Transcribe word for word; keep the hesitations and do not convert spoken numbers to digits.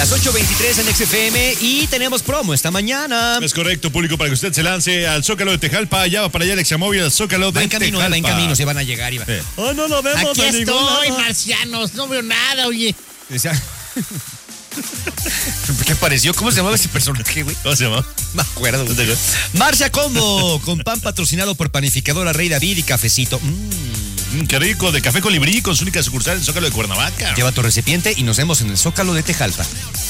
Las ocho veintitrés en X F M y tenemos promo esta mañana. Es correcto, público, para que usted se lance al Zócalo de Tejalpa. Ya va para allá el Examóvil, al Zócalo de va en camino, Tejalpa. va en camino, se van a llegar. Y va. Eh. Oh, no lo vemos. Aquí de estoy, lado. marcianos, no veo nada, oye. Decía... ¿Qué apareció? ¿Cómo se llamaba ese personaje, güey? ¿Cómo se llama? Me acuerdo. Güey. Marcha Combo, con pan patrocinado por Panificadora Rey David y cafecito. Mm. Mm, qué rico, de Café Colibrí, con su única sucursal en el Zócalo de Cuernavaca. Lleva tu recipiente y nos vemos en el Zócalo de Tejalpa.